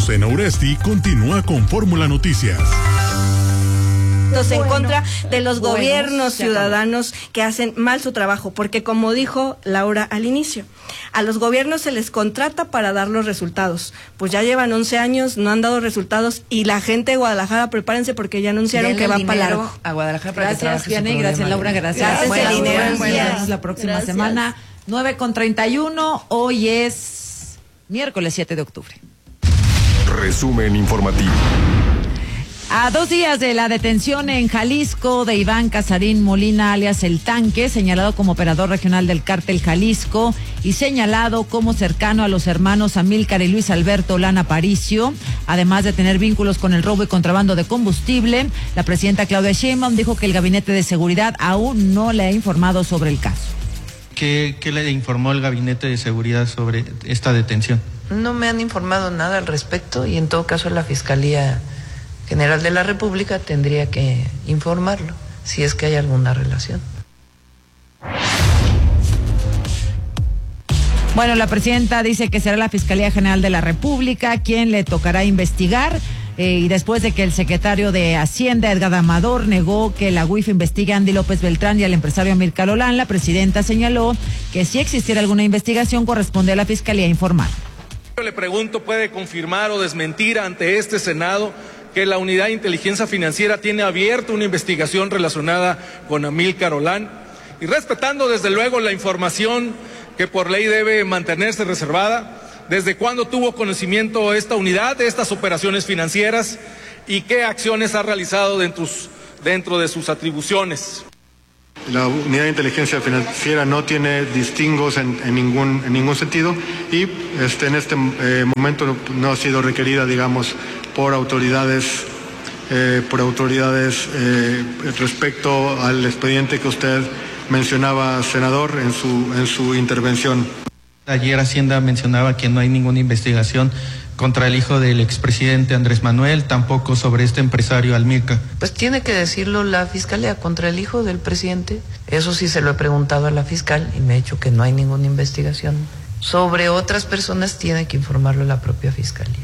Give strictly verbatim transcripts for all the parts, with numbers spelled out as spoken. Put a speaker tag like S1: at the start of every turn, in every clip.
S1: Azucena Uresti continúa con Fórmula Noticias.
S2: En contra de los bueno, gobiernos ciudadanos que hacen mal su trabajo, porque como dijo Laura al inicio, a los gobiernos se les contrata para dar los resultados. Pues ya llevan once años, no han dado resultados, y la gente de Guadalajara, prepárense porque ya anunciaron que va para largo.
S3: A Guadalajara para
S4: gracias, Vianney, gracias, Laura, gracias.
S2: Gracias,
S4: bueno,
S2: dinero,
S4: nos vemos la próxima gracias. semana, nueve con treinta y uno, hoy es miércoles siete de octubre.
S5: Resumen informativo.
S4: A dos días de la detención en Jalisco de Iván Casarín Molina, alias El Tanque, señalado como operador regional del Cártel Jalisco y señalado como cercano a los hermanos Amílcar y Luis Alberto Lana Aparicio, además de tener vínculos con el robo y contrabando de combustible, la presidenta Claudia Sheinbaum dijo que el Gabinete de Seguridad aún no le ha informado sobre el caso.
S6: ¿Qué, qué le informó el Gabinete de Seguridad sobre esta detención?
S7: No me han informado nada al respecto y en todo caso la Fiscalía General de la República tendría que informarlo, si es que hay alguna relación.
S4: Bueno, la presidenta dice que será la Fiscalía General de la República quien le tocará investigar, eh, y después de que el secretario de Hacienda, Edgar Amador, negó que la U I F investigue a Andy López Beltrán y al empresario Amílcar Olán, la presidenta señaló que si existiera alguna investigación corresponde a la Fiscalía informar.
S8: Le pregunto, ¿puede confirmar o desmentir ante este Senado que la Unidad de Inteligencia Financiera tiene abierta una investigación relacionada con Amílcar Olán? Y respetando desde luego la información que por ley debe mantenerse reservada, ¿desde cuándo tuvo conocimiento esta unidad de estas operaciones financieras y qué acciones ha realizado dentro, dentro de sus atribuciones?
S9: La Unidad de Inteligencia Financiera no tiene distingos en, en, ningún, en ningún sentido y este, en este eh, momento no, no ha sido requerida, digamos, por autoridades, eh, por autoridades eh, respecto al expediente que usted mencionaba, senador, en su, en su intervención.
S6: Ayer Hacienda mencionaba que no hay ninguna investigación contra el hijo del expresidente Andrés Manuel, tampoco sobre este empresario Amílcar.
S7: Pues tiene que decirlo la Fiscalía contra el hijo del presidente. Eso sí se lo he preguntado a la fiscal y me ha dicho que no hay ninguna investigación. Sobre otras personas tiene que informarlo la propia Fiscalía.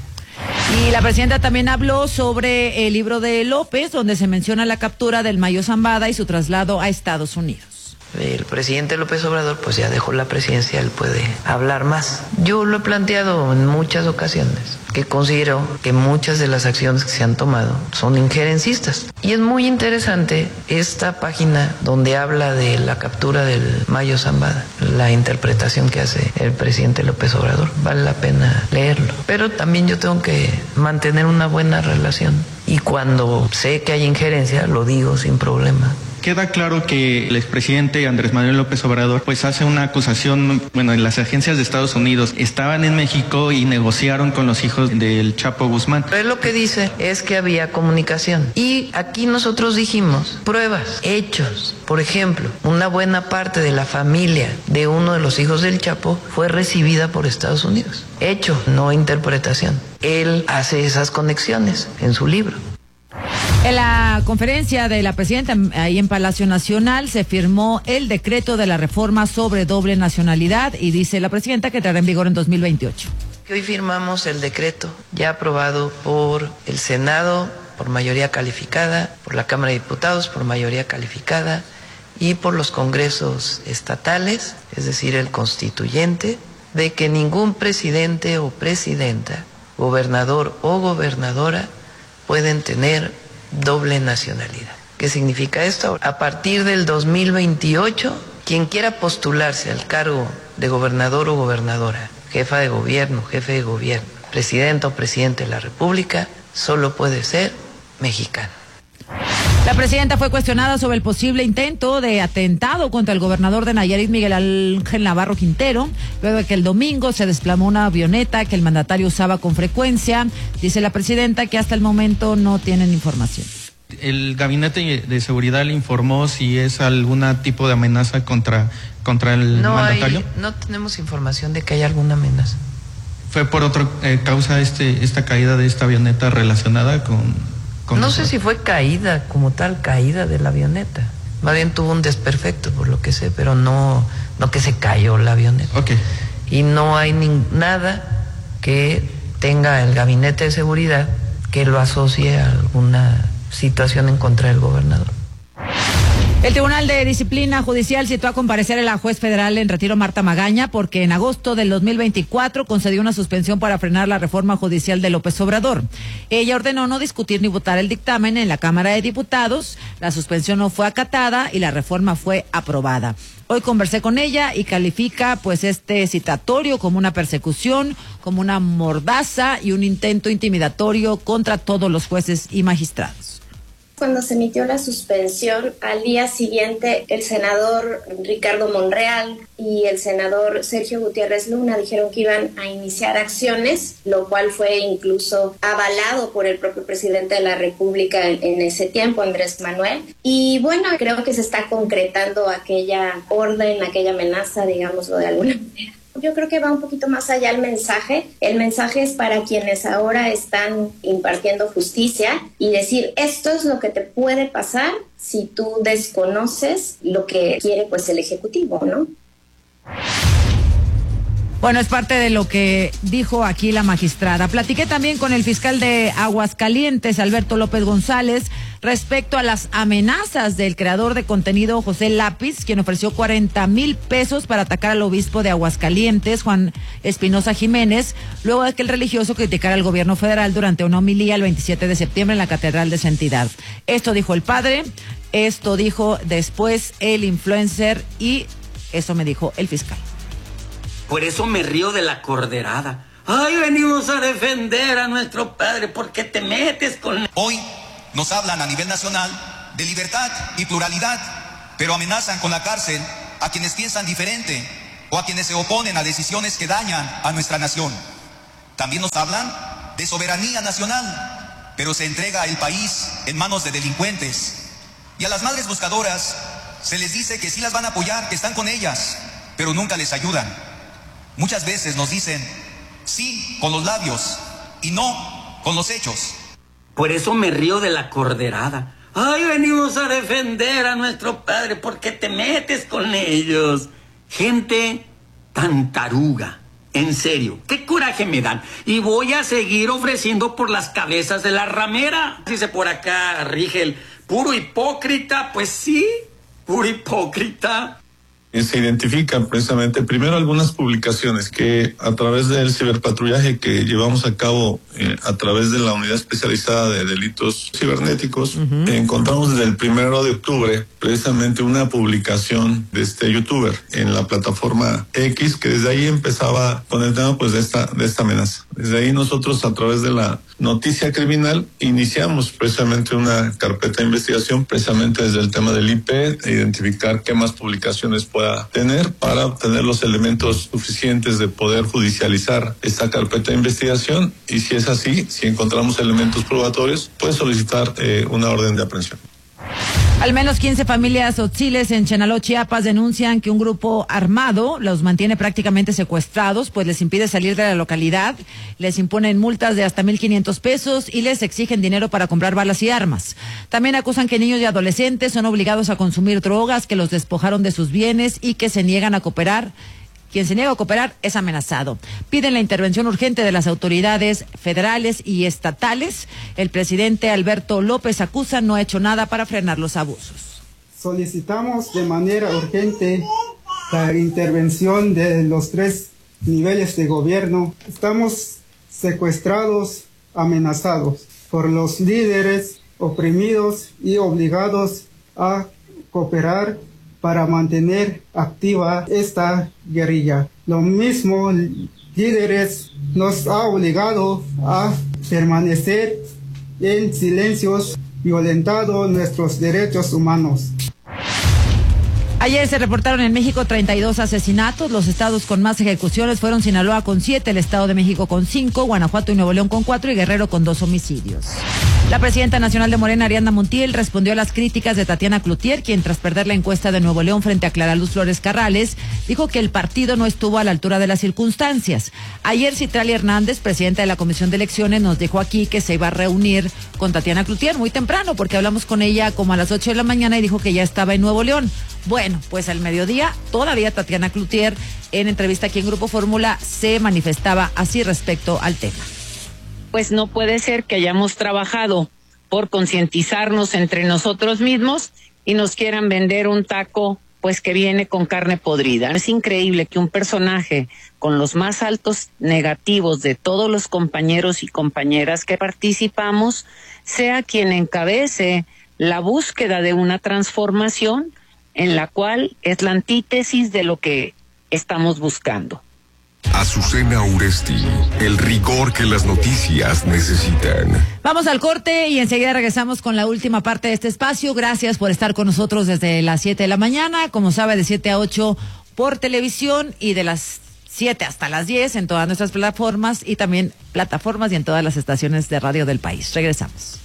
S4: Y la presidenta también habló sobre el libro de López, donde se menciona la captura del Mayo Zambada y su traslado a Estados Unidos.
S7: El presidente López Obrador pues ya dejó la presidencia, él puede hablar más. Yo lo he planteado en muchas ocasiones, que considero que muchas de las acciones que se han tomado son injerencistas. Y es muy interesante esta página donde habla de la captura del Mayo Zambada, la interpretación que hace el presidente López Obrador. Vale la pena leerlo. Pero también yo tengo que mantener una buena relación. Y cuando sé que hay injerencia, lo digo sin problema.
S6: Queda claro que el expresidente Andrés Manuel López Obrador pues hace una acusación, bueno, en las agencias de Estados Unidos estaban en México y negociaron con los hijos del Chapo Guzmán.
S7: Pero lo que dice es que había comunicación. Y aquí nosotros dijimos pruebas, hechos. Por ejemplo, una buena parte de la familia de uno de los hijos del Chapo fue recibida por Estados Unidos. Hecho, no interpretación. Él hace esas conexiones en su libro.
S4: En la conferencia de la presidenta ahí en Palacio Nacional se firmó el decreto de la reforma sobre doble nacionalidad y dice la presidenta que entrará en vigor en dos mil veintiocho.
S7: Hoy firmamos el decreto ya aprobado por el Senado por mayoría calificada, por la Cámara de Diputados por mayoría calificada y por los congresos estatales, es decir, el constituyente, de que ningún presidente o presidenta, gobernador o gobernadora pueden tener doble nacionalidad. ¿Qué significa esto? A partir del dos mil veintiocho, quien quiera postularse al cargo de gobernador o gobernadora, jefa de gobierno, jefe de gobierno, presidenta o presidente de la República, solo puede ser mexicano.
S4: La presidenta fue cuestionada sobre el posible intento de atentado contra el gobernador de Nayarit, Miguel Ángel Navarro Quintero, luego de que el domingo se desplomó una avioneta que el mandatario usaba con frecuencia. Dice la presidenta que hasta el momento no tienen información.
S6: El Gabinete de Seguridad le informó si es algún tipo de amenaza contra, contra el
S7: no
S6: mandatario.
S7: Hay, no tenemos información de que haya alguna amenaza.
S6: ¿Fue por otra eh, causa este, esta caída de esta avioneta relacionada con...?
S7: No sé si fue caída como tal, caída de la avioneta. Más bien tuvo un desperfecto, por lo que sé, pero no, no que se cayó la avioneta.
S6: Okay.
S7: Y no hay ni, nada que tenga el gabinete de seguridad que lo asocie a alguna situación en contra del gobernador.
S4: El Tribunal de Disciplina Judicial citó a comparecer a la juez federal en retiro Marta Magaña porque en agosto del dos mil veinticuatro concedió una suspensión para frenar la reforma judicial de López Obrador. Ella ordenó no discutir ni votar el dictamen en la Cámara de Diputados. La suspensión no fue acatada y la reforma fue aprobada. Hoy conversé con ella y califica pues este citatorio como una persecución, como una mordaza y un intento intimidatorio contra todos los jueces y magistrados.
S3: Cuando se emitió la suspensión, al día siguiente el senador Ricardo Monreal y el senador Sergio Gutiérrez Luna dijeron que iban a iniciar acciones, lo cual fue incluso avalado por el propio presidente de la República en, en ese tiempo, Andrés Manuel. Y bueno, creo que se está concretando aquella orden, aquella amenaza, digámoslo de alguna manera. Yo creo que va un poquito más allá el mensaje. El mensaje es para quienes ahora están impartiendo justicia y decir, esto es lo que te puede pasar si tú desconoces lo que quiere pues el Ejecutivo, ¿no?
S4: Bueno, es parte de lo que dijo aquí la magistrada. Platiqué también con el fiscal de Aguascalientes, Alberto López González, respecto a las amenazas del creador de contenido José Lápiz, quien ofreció cuarenta mil pesos para atacar al obispo de Aguascalientes, Juan Espinosa Jiménez, luego de que el religioso criticara al gobierno federal durante una homilía el veintisiete de septiembre en la Catedral de esa entidad. Esto dijo el padre, esto dijo después el influencer y eso me dijo el fiscal.
S10: Por eso me río de la corderada. Ay, venimos a defender a nuestro padre porque te metes con...
S11: Hoy nos hablan a nivel nacional de libertad y pluralidad, pero amenazan con la cárcel a quienes piensan diferente o a quienes se oponen a decisiones que dañan a nuestra nación. También nos hablan de soberanía nacional, pero se entrega el país en manos de delincuentes. Y a las madres buscadoras se les dice que sí las van a apoyar, que están con ellas, pero nunca les ayudan. Muchas veces nos dicen sí con los labios y no con los hechos.
S10: Por eso me río de la corderada. Ay, venimos a defender a nuestro padre porque te metes con ellos. Gente tan taruga. En serio, qué coraje me dan. Y voy a seguir ofreciendo por las cabezas de la ramera. Dice por acá, Rigel, puro hipócrita. Pues sí, puro hipócrita.
S12: Se identifican precisamente primero algunas publicaciones que a través del ciberpatrullaje que llevamos a cabo eh, a través de la unidad especializada de delitos cibernéticos, uh-huh. eh, encontramos desde el primero de octubre precisamente una publicación de este youtuber en la plataforma X, que desde ahí empezaba con el tema pues de esta de esta amenaza. Desde ahí nosotros a través de la noticia criminal iniciamos precisamente una carpeta de investigación precisamente desde el tema del I P, e identificar qué más publicaciones puede pueda tener para obtener los elementos suficientes de poder judicializar esta carpeta de investigación y si es así, si encontramos elementos probatorios, puede solicitar eh, una orden de aprehensión.
S4: Al menos quince familias tzotziles en Chenaló, Chiapas, denuncian que un grupo armado los mantiene prácticamente secuestrados, pues les impide salir de la localidad, les imponen multas de hasta mil quinientos pesos y les exigen dinero para comprar balas y armas. También acusan que niños y adolescentes son obligados a consumir drogas, que los despojaron de sus bienes y que se niegan a cooperar. Quien se niega a cooperar es amenazado. Piden la intervención urgente de las autoridades federales y estatales. El presidente Alberto López acusa no ha hecho nada para frenar los abusos.
S13: Solicitamos de manera urgente la intervención de los tres niveles de gobierno. Estamos secuestrados, amenazados por los líderes oprimidos y obligados a cooperar para mantener activa esta guerrilla. Lo mismo, líderes nos ha obligado a permanecer en silencios, violentando nuestros derechos humanos.
S4: Ayer se reportaron en México treinta y dos asesinatos. Los estados con más ejecuciones fueron Sinaloa con siete, el Estado de México con cinco, Guanajuato y Nuevo León con cuatro y Guerrero con dos homicidios. La presidenta nacional de Morena, Ariadna Montiel, respondió a las críticas de Tatiana Cloutier, quien tras perder la encuesta de Nuevo León frente a Clara Luz Flores Carrales, dijo que el partido no estuvo a la altura de las circunstancias. Ayer Citlali Hernández, presidenta de la Comisión de Elecciones, nos dijo aquí que se iba a reunir con Tatiana Cloutier muy temprano, porque hablamos con ella como a las ocho de la mañana y dijo que ya estaba en Nuevo León. Bueno, pues al mediodía, todavía Tatiana Cloutier, en entrevista aquí en Grupo Fórmula, se manifestaba así respecto al tema.
S14: pues no puede ser que hayamos trabajado por concientizarnos entre nosotros mismos y nos quieran vender un taco pues que viene con carne podrida. Es increíble que un personaje con los más altos negativos de todos los compañeros y compañeras que participamos sea quien encabece la búsqueda de una transformación en la cual es la antítesis de lo que estamos buscando.
S5: Azucena Uresti, el rigor que las noticias necesitan.
S4: Vamos al corte y enseguida regresamos con la última parte de este espacio. Gracias por estar con nosotros desde las siete de la mañana, como sabe, de siete a ocho por televisión y de las siete hasta las diez en todas nuestras plataformas y también plataformas y en todas las estaciones de radio del país. Regresamos.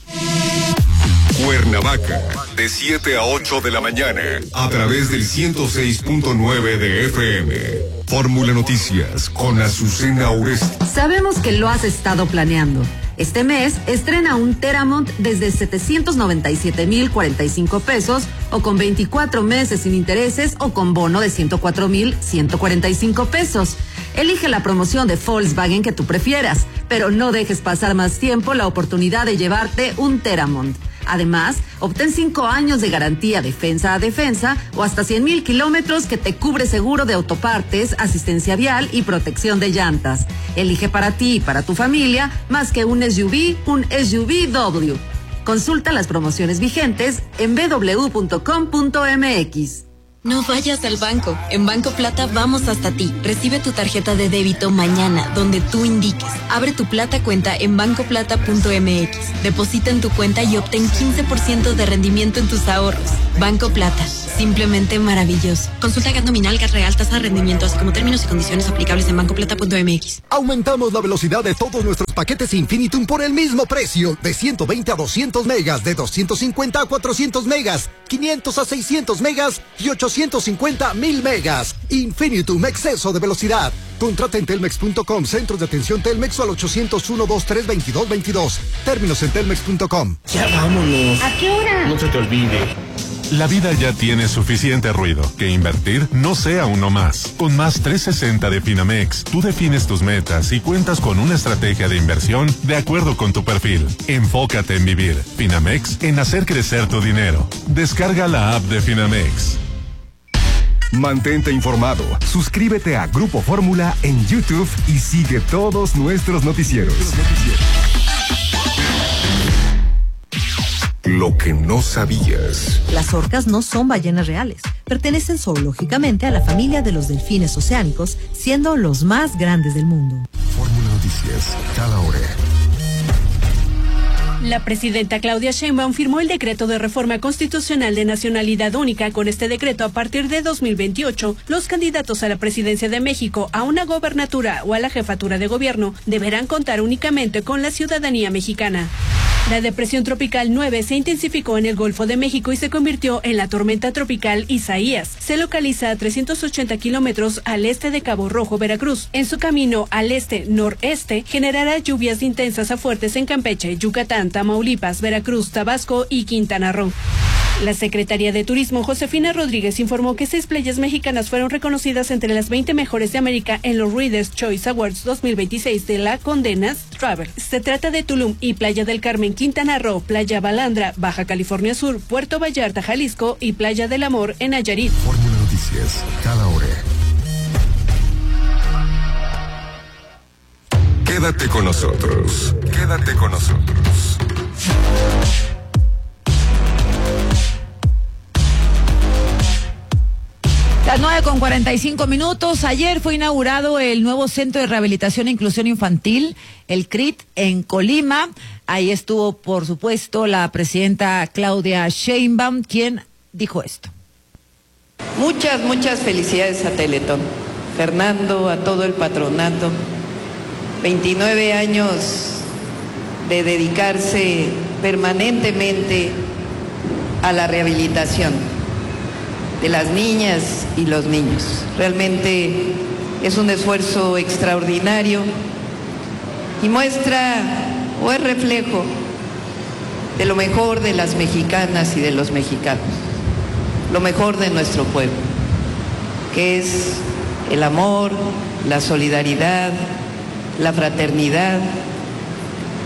S5: Cuernavaca, de siete a ocho de la mañana, a través del ciento seis punto nueve de F M. Fórmula Noticias con Azucena Uresti.
S15: Sabemos que lo has estado planeando. Este mes estrena un Teramont desde setecientos noventa y siete mil cuarenta y cinco pesos o con veinticuatro meses sin intereses o con bono de ciento cuatro mil ciento cuarenta y cinco pesos. Elige la promoción de Volkswagen que tú prefieras, pero no dejes pasar más tiempo la oportunidad de llevarte un Teramont. Además, obtén cinco años de garantía defensa a defensa o hasta cien mil kilómetros que te cubre seguro de autopartes, asistencia vial y protección de llantas. Elige para ti y para tu familia más que un S U V, un S U V W. Consulta las promociones vigentes en b w punto com punto m x.
S16: No vayas al banco. En Banco Plata vamos hasta ti. Recibe tu tarjeta de débito mañana, donde tú indiques. Abre tu Plata cuenta en banco plata punto m x. Deposita en tu cuenta y obtén quince por ciento de rendimiento en tus ahorros. Banco Plata. Simplemente maravilloso. Consulta G A T nominal, G A T real, tasa de rendimiento, así como términos y condiciones aplicables en banco plata punto m x.
S17: Aumentamos la velocidad de todos nuestros paquetes Infinitum por el mismo precio. De ciento veinte a doscientos megas, de doscientos cincuenta a cuatrocientos megas, quinientos a seiscientos megas y ochocientos cincuenta a mil megas. Infinitum, exceso de velocidad. Contrata en telmex punto com, centros de atención Telmex o al ochocientos uno, veintitrés, veintidós, veintidós. Términos en telmex punto com.
S18: Ya vámonos.
S19: ¿A qué hora?
S18: No se te olvide.
S1: La vida ya tiene suficiente ruido, que invertir no sea uno más. Con Más trescientos sesenta de Finamex, tú defines tus metas y cuentas con una estrategia de inversión de acuerdo con tu perfil. Enfócate en vivir. Finamex, en hacer crecer tu dinero. Descarga la app de Finamex.
S5: Mantente informado. Suscríbete a Grupo Fórmula en YouTube y sigue todos nuestros noticieros. Lo que no sabías.
S20: Las orcas no son ballenas reales. Pertenecen zoológicamente a la familia de los delfines oceánicos, siendo los más grandes del mundo.
S5: Fórmula Noticias, cada hora.
S21: La presidenta Claudia Sheinbaum firmó el decreto de reforma constitucional de nacionalidad única. Con este decreto, a partir de dos mil veintiocho, los candidatos a la presidencia de México, a una gobernatura o a la jefatura de gobierno deberán contar únicamente con la ciudadanía mexicana. La depresión tropical nueve se intensificó en el Golfo de México y se convirtió en la tormenta tropical Isaías. Se localiza a trescientos ochenta kilómetros al este de Cabo Rojo, Veracruz. En su camino al este-noreste, generará lluvias intensas a fuertes en Campeche, Yucatán, Tamaulipas, Veracruz, Tabasco y Quintana Roo. La Secretaría de Turismo, Josefina Rodríguez, informó que seis playas mexicanas fueron reconocidas entre las veinte mejores de América en los Reader's Choice Awards dos mil veintiséis de la Condé Nast Travel. Se trata de Tulum y Playa del Carmen, Quintana Roo, Playa Balandra, Baja California Sur, Puerto Vallarta, Jalisco y Playa del Amor en Nayarit.
S5: Fórmula Noticias, cada hora. Quédate con nosotros. Quédate con nosotros.
S4: Las nueve con cuarenta y cinco minutos. Ayer fue inaugurado el nuevo Centro de Rehabilitación e Inclusión Infantil, el C R I T, en Colima. Ahí estuvo, por supuesto, la presidenta Claudia Sheinbaum, quien dijo esto.
S22: Muchas, muchas felicidades a Teletón. Fernando, a todo el patronato. veintinueve años de dedicarse permanentemente a la rehabilitación de las niñas y los niños. Realmente es un esfuerzo extraordinario y muestra o es reflejo de lo mejor de las mexicanas y de los mexicanos, lo mejor de nuestro pueblo, que es el amor, la solidaridad, la fraternidad,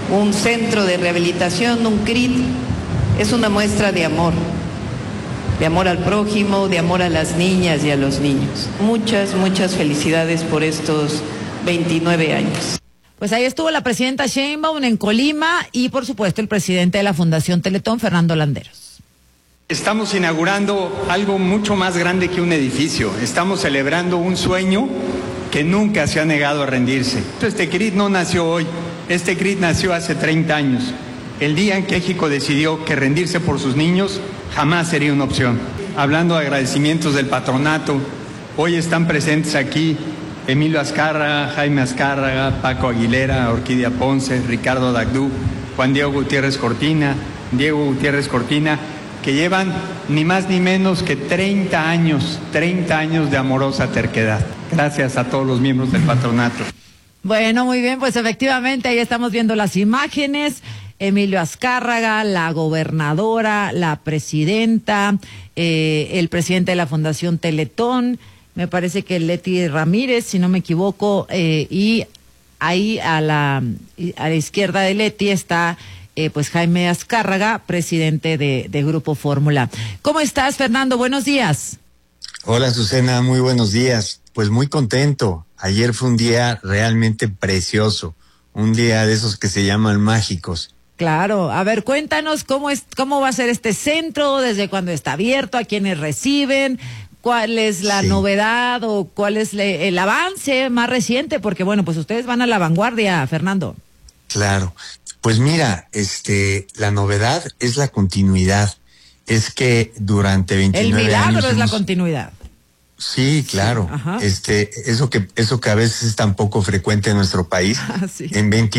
S22: un centro de rehabilitación, un C R I T, es una muestra de amor, de amor al prójimo, de amor a las niñas y a los niños. Muchas, muchas felicidades por estos veintinueve años.
S4: Pues ahí estuvo la presidenta Sheinbaum en Colima y por supuesto el presidente de la Fundación Teletón, Fernando Landeros.
S18: Estamos inaugurando algo mucho más grande que un edificio. Estamos celebrando un sueño que nunca se ha negado a rendirse. Este C R I T no nació hoy, este C R I T nació hace treinta años. El día en que México decidió que rendirse por sus niños jamás sería una opción. Hablando de agradecimientos del patronato, hoy están presentes aquí Emilio Azcárraga, Jaime Azcárraga, Paco Aguilera, Orquídea Ponce, Ricardo Dagdú, Juan Diego Gutiérrez Cortina, Diego Gutiérrez Cortina, que llevan ni más ni menos que treinta años, treinta años de amorosa terquedad. Gracias a todos los miembros del patronato.
S4: Bueno, muy bien, pues efectivamente ahí estamos viendo las imágenes. Emilio Azcárraga, la gobernadora, la presidenta, eh, el presidente de la Fundación Teletón, me parece que Leti Ramírez, si no me equivoco, eh, y ahí a la, a la izquierda de Leti está eh, pues Jaime Azcárraga, presidente de, de Grupo Fórmula. ¿Cómo estás, Fernando? Buenos días.
S19: Hola, Azucena, muy buenos días. Pues muy contento. Ayer fue un día realmente precioso, un día de esos que se llaman mágicos.
S4: Claro, a ver, cuéntanos cómo es, cómo va a ser este centro, desde cuándo está abierto, a quiénes reciben, cuál es la sí. novedad o cuál es le, el avance más reciente, porque bueno, pues ustedes van a la vanguardia, Fernando.
S19: Claro, pues mira, este, la novedad es la continuidad, es que durante veintinueve años...
S4: El milagro es
S19: hemos...
S4: la continuidad.
S19: Sí, claro,
S4: sí,
S19: este, eso que, eso que a veces es tan poco frecuente en nuestro país,
S4: sí.
S19: en veinte